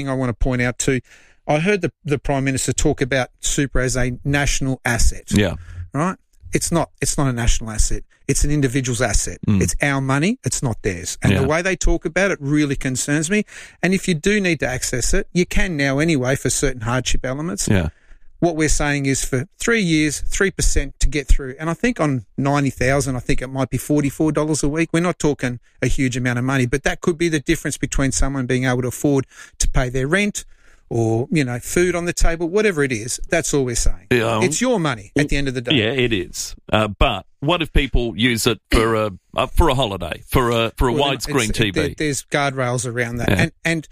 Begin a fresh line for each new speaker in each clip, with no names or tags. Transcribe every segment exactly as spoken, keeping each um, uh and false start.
I want to point out too, I heard the, the Prime Minister talk about super as a national asset.
Yeah.
Right? It's not, it's not a national asset. It's an individual's asset. Mm. It's our money. It's not theirs. And yeah. the way they talk about it really concerns me. And if you do need to access it, you can now anyway for certain hardship elements.
Yeah.
What we're saying is for three years, three percent to get through. And I think on ninety thousand, I think it might be forty-four dollars a week. We're not talking a huge amount of money, but that could be the difference between someone being able to afford to pay their rent or, you know, food on the table, whatever it is. That's all we're saying. Yeah, um, it's your money at the end of the day.
Yeah, it is. Uh, but what if people use it for a uh, for a holiday, for a for a well, widescreen T V?
There, there's guardrails around that.
Yeah.
And, and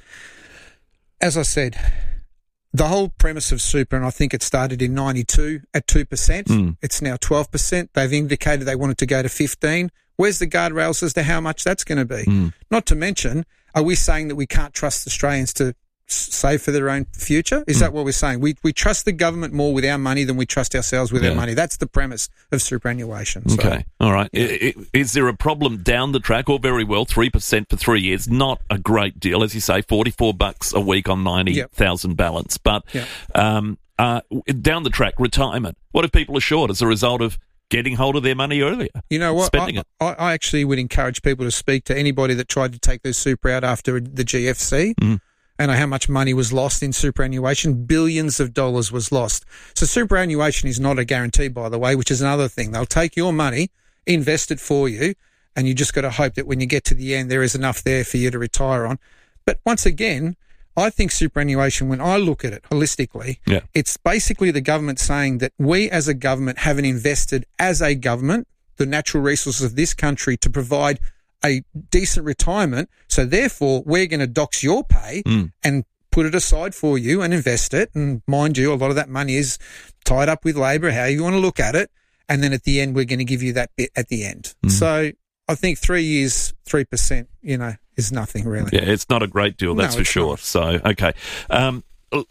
as I said, the whole premise of super, and I think it started in ninety-two at two percent. Mm. It's now twelve percent. They've indicated they wanted to go to fifteen. Where's the guardrails as to how much that's going to be? Mm. Not to mention, are we saying that we can't trust Australians to save for their own future? Is mm. that what we're saying? We we trust the government more with our money than we trust ourselves with yeah. our money. That's the premise of superannuation. So,
okay, all right. Yeah. Is there a problem down the track? Or very well, three percent for three years, not a great deal, as you say, forty-four bucks a week on ninety thousand yep. balance. But
yep.
um, uh, down the track, retirement. What if people are short as a result of getting hold of their money earlier?
You know what?
Spending
I,
it.
I, I actually would encourage people to speak to anybody that tried to take their super out after the G F C.
Mm.
And how much money was lost in superannuation. Billions of dollars was lost. So superannuation is not a guarantee, by the way, which is another thing. They'll take your money, invest it for you, and you just got to hope that when you get to the end, there is enough there for you to retire on. But once again, I think superannuation, when I look at it holistically,
yeah.
it's basically the government saying that we as a government haven't invested as a government the natural resources of this country to provide a decent retirement, so therefore we're going to dox your pay
mm.
and put it aside for you and invest it. And mind you, a lot of that money is tied up with labour, how you want to look at it. And then at the end, we're going to give you that bit at the end.
Mm.
So I think three years, three percent, you know, is nothing really.
Yeah, it's not a great deal, that's
no,
for sure.
Not.
So, okay. Um,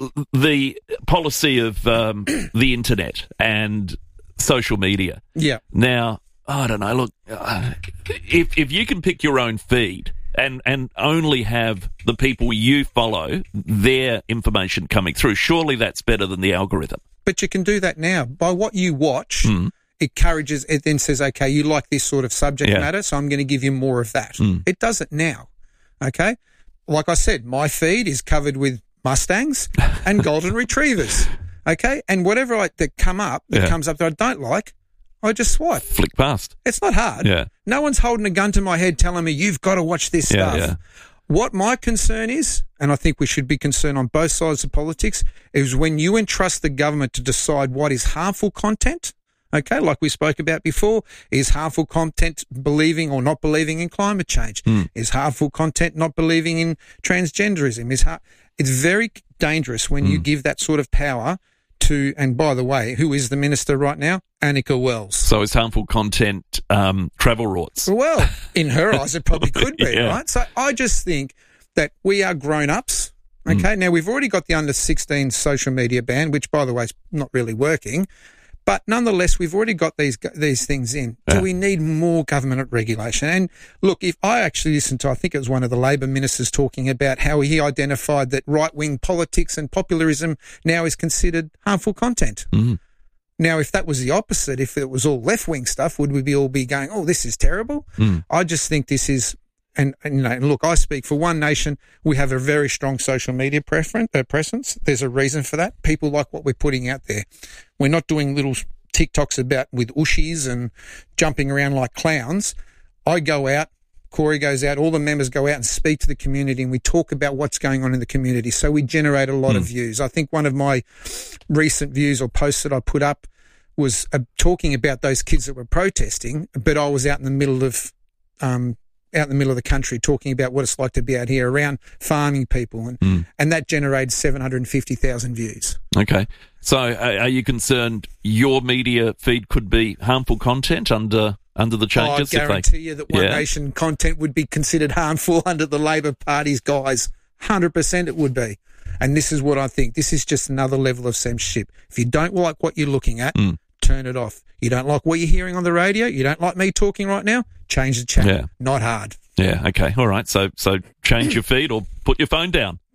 the policy of um, the internet and social media.
Yeah.
Now, I don't know, look, uh, if if you can pick your own feed and, and only have the people you follow, their information coming through, surely that's better than the algorithm.
But you can do that now. By what you watch,
mm.
it encourages, it then says, okay, you like this sort of subject
yeah.
matter, so I'm going to give you more of that.
Mm.
It does it now, okay? Like I said, my feed is covered with Mustangs and Golden Retrievers, okay? And whatever I, that come up, that
yeah.
comes up that I don't like, I just swipe.
Flick past.
It's not hard.
Yeah.
No one's holding a gun to my head telling me you've got to watch this
yeah,
stuff.
Yeah.
What my concern is, and I think we should be concerned on both sides of politics, is when you entrust the government to decide what is harmful content, okay, like we spoke about before, is harmful content believing or not believing in climate change?
Mm.
Is harmful content not believing in transgenderism? Is har- It's very dangerous when mm. you give that sort of power to, and by the way, who is the minister right now? Annika Wells.
So is harmful content um, travel routes?
Well, in her eyes, it probably could be,
yeah.
right? So I just think that we are grown-ups, okay? Mm. Now, we've already got the under sixteen social media ban, which, by the way, is not really working. But nonetheless, we've already got these these things in.
Yeah.
Do we need more government regulation? And look, if I actually listened to, I think it was one of the Labor ministers talking about how he identified that right-wing politics and populism now is considered harmful content.
Mm.
Now, if that was the opposite, if it was all left-wing stuff, would we be all be going, oh, this is terrible?
Mm.
I just think this is, and, and you know, look, I speak for One Nation. We have a very strong social media preference, uh, presence. There's a reason for that. People like what we're putting out there. We're not doing little TikToks about with ushies and jumping around like clowns. I go out, Corey goes out, all the members go out and speak to the community, and we talk about what's going on in the community. So we generate a lot mm. of views. I think one of my recent views or posts that I put up was uh, talking about those kids that were protesting, but I was out in the middle of um, out in the middle of the country talking about what it's like to be out here around farming people, and
mm.
and that generated seven hundred fifty thousand views.
Okay. So uh, are you concerned your media feed could be harmful content under under the changes?
Oh, I guarantee
if they,
you that One
yeah.
Nation content would be considered harmful under the Labor Party's guise. one hundred percent it would be. And this is what I think. This is just another level of censorship. If you don't like what you're looking at,
mm.
turn it off. You don't like what you're hearing on the radio, you don't like me talking right now, change the channel.
Yeah.
Not hard.
Yeah, okay. All right. So so change your feed or put your phone down.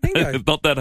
Bingo.
Not that